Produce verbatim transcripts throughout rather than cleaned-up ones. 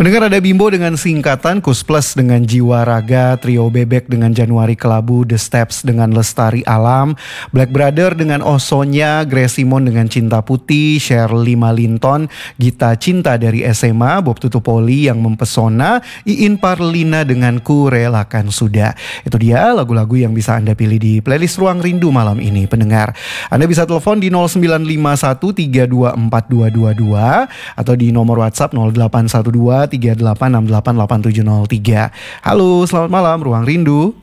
Pendengar, ada Bimbo dengan singkatan, Kus Plus dengan Jiwa Raga, Trio Bebek dengan Januari Kelabu, The Steps dengan Lestari Alam, Black Brother dengan Osonya, Grace Simon dengan Cinta Putih, Shirley Malinton, Gita Cinta dari S M A, Bob Tutupoli yang Mempesona, Iin Parlina dengan Ku Relakan Sudah. Itu dia lagu-lagu yang bisa Anda pilih di playlist Ruang Rindu malam ini, pendengar. Anda bisa telepon di nol sembilan lima satu tiga dua empat dua dua dua atau di nomor WhatsApp nol delapan satu dua tiga delapan enam delapan delapan tujuh nol tiga. Halo, selamat malam Ruang Rindu.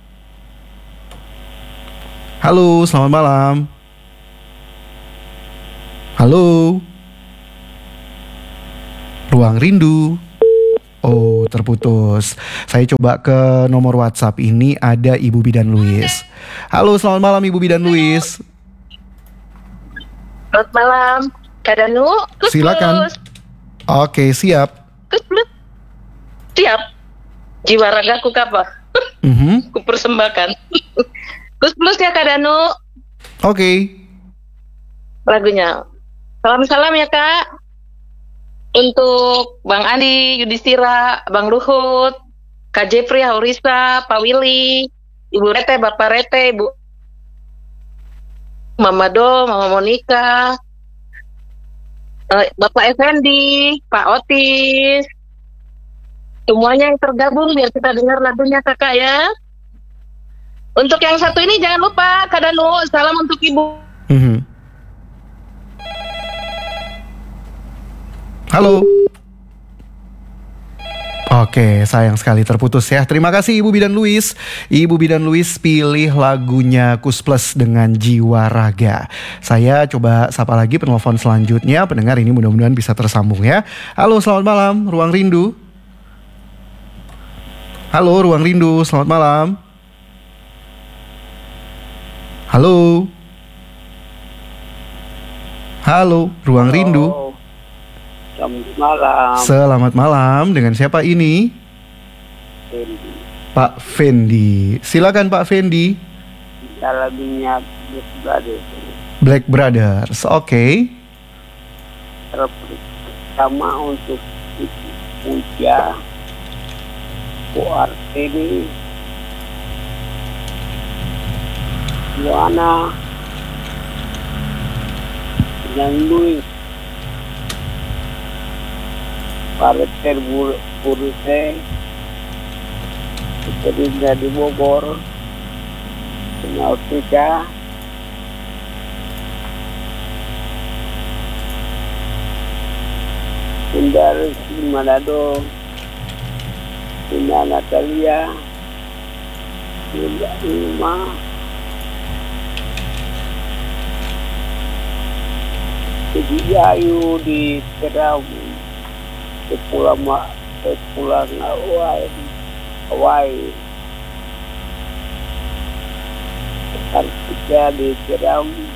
Halo, selamat malam. Halo, Ruang Rindu. Oh, terputus. Saya coba ke nomor WhatsApp ini, ada Ibu Bidan Luis. Halo, selamat malam Ibu Bidan Luis. Selamat malam, Kak Danu. Kus Silakan. Plus. Oke, siap. Kus Plus. Siap. Jiwa ragaku kapa. Mm-hmm. Kupersembahkan. Kus Plus ya Kak Danu. Oke. Lagunya. Salam-salam ya Kak. Untuk Bang Andi, Yudhistira, Bang Luhut, Kak Jeffrey, Haurisa, Pak Willy, Ibu Rete, Bapak Rete, Ibu Mama Do, Mama Monica, uh, Bapak Effendi, Pak Otis, semuanya yang tergabung biar kita dengar lagunya kakak ya. Untuk yang satu ini jangan lupa Kak Danu, salam untuk Ibu. Mm-hmm. Halo. Oke, sayang sekali terputus ya. Terima kasih Ibu Bidan Luis. Ibu Bidan Luis pilih lagunya Kus Plus dengan Jiwa Raga. Saya coba sapa lagi penelpon selanjutnya. Pendengar, ini mudah-mudahan bisa tersambung ya. Halo, selamat malam Ruang Rindu. Halo, Ruang Rindu, selamat malam. Halo. Halo, Ruang Halo. Rindu. Selamat malam. Selamat malam, dengan siapa ini? Fendi. Pak Fendi. Silakan Pak Fendi. Lagunya Black Brothers. Black Brothers, oke. Okay. Pertama untuk Ibu Puja, Bu Artini, Luana, dan Luis, Pareter Buruse, Perindah di Bogor, Nautika, Bunda Resi Manado, Bunda Natalia, Bunda Ilma, Ibu Ayu di Teramu, Sepulang mak, sepulang Hawaii, Hawaii, Kartika di Teramu,